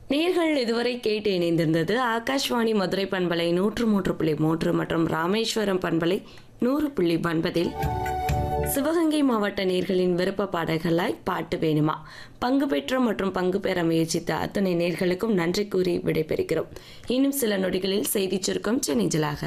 நேர்கள் இதுவரை கேட்டு இணைந்திருந்தது ஆகாஷ்வாணி மதுரை பண்பலை 103.3 மற்றும் ராமேஸ்வரம் பண்பலை 100.9 சிவகங்கை மாவட்ட நேர்களின் விருப்ப பாடல்களாய் பாட்டு வேணுமா பங்கு பெற்ற மற்றும் பங்கு பெற முயற்சித்த அத்தனை நேர்களுக்கும் நன்றி கூறி விடைபெறுகிறோம். இன்னும் சில நொடிகளில் செய்தி சுருக்கம் சென்னைஜலாக.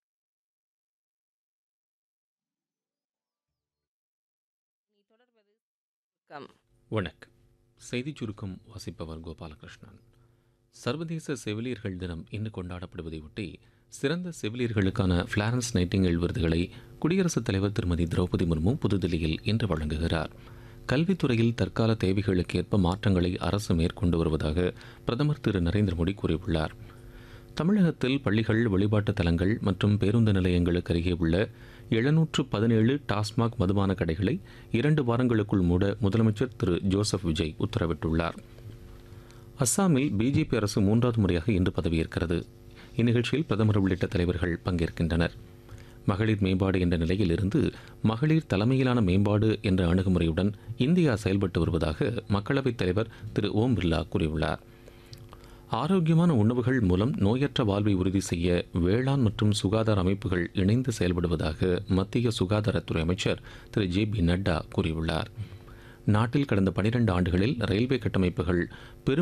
வணக்கம். செய்திச் சுருக்கம் வாசிப்பவர் கோபாலகிருஷ்ணன். சர்வதேச செவிலியர்கள் தினம் இன்று கொண்டாடப்படுவதையொட்டி சிறந்த செவிலியர்களுக்கான ஃப்ளாரன்ஸ் நைட்டிங்கேல் விருதுகளை குடியரசுத் தலைவர் திருமதி திரௌபதி முர்மு புதுதில்லியில் இன்று வழங்குகிறார். கல்வித்துறையில் தற்கால தேவைகளுக்கு ஏற்ப மாற்றங்களை அரசு மேற்கொண்டு வருவதாக பிரதமர் திரு நரேந்திர மோடி கூறியுள்ளார். தமிழகத்தில் பள்ளிகள், வழிபாட்டு தலங்கள் மற்றும் பேருந்து நிலையங்களுக்கு அருகே உள்ள 717 டாஸ்மாக் மதுபான கடைகளை 2 வாரங்களுக்குள் மூட முதலமைச்சர் திரு ஜோசப் விஜய் உத்தரவிட்டுள்ளார். அஸ்ஸாமில் பிஜேபி அரசு 3வது முறையாக இன்று பதவியேற்கிறது. இந்நிகழ்ச்சியில் பிரதமர் உள்ளிட்ட தலைவர்கள் பங்கேற்கின்றனர். மகளிர் மேம்பாடு என்ற நிலையில் இருந்து மகளிர் தலைமையிலான மேம்பாடு என்ற அணுகுமுறையுடன் இந்தியா செயல்பட்டு வருவதாக மக்களவைத் தலைவர் திரு ஓம் பிர்லா கூறியுள்ளார். ஆரோக்கியமான உணவுகள் மூலம் நோயற்ற வாழ்வை உறுதி செய்ய வேளாண் மற்றும் சுகாதார அமைப்புகள் இணைந்து செயல்படுவதாக மத்திய சுகாதாரத்துறை அமைச்சர் திரு ஜே.பி. நட்டா கூறியுள்ளார். நாட்டில் கடந்த 12 ஆண்டுகளில் ரயில்வே கட்டமைப்புகள் பெரும்